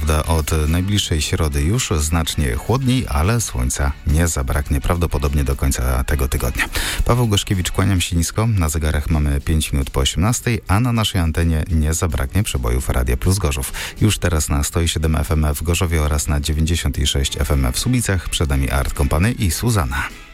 prawda, od najbliższej środy już znacznie chłodniej, ale słońca nie zabraknie prawdopodobnie do końca tego tygodnia. Paweł Goszkiewicz, kłaniam się nisko. Na zegarach mamy 5 minut po 18, a na naszej antenie nie zabraknie przebojów Radia Plus Gorzów. Już teraz na 107 FM w Gorzowie oraz na 96 FM w Słubicach. Przed nami Art Company i Suzana.